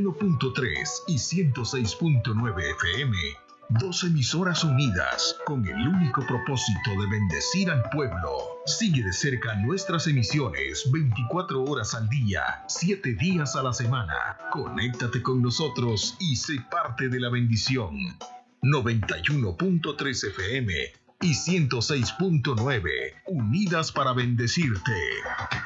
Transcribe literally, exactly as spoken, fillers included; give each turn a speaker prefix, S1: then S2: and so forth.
S1: uno punto tres y ciento seis punto nueve F M. Dos emisoras unidas con el único propósito de bendecir al pueblo. Sigue de cerca nuestras emisiones veinticuatro horas al día, siete días a la semana. Conéctate con nosotros y sé parte de la bendición. noventa y uno punto tres F M y ciento seis punto nueve, unidas para bendecirte.